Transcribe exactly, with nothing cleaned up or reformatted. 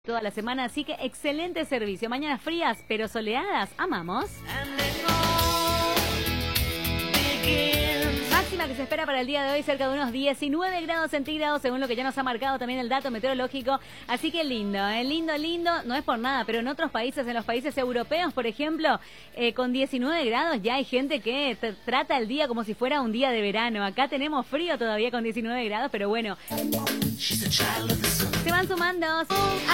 toda la semana, así que excelente servicio. Mañanas frías pero soleadas, amamos. Máxima que se espera para el día de hoy cerca de unos diecinueve grados centígrados, según lo que ya nos ha marcado también el dato meteorológico. Así que lindo, ¿eh? lindo, lindo, no es por nada, pero en otros países, en los países europeos, por ejemplo, eh, con diecinueve grados ya hay gente que trata el día como si fuera un día de verano. Acá tenemos frío todavía con diecinueve grados, pero bueno. Se van sumando.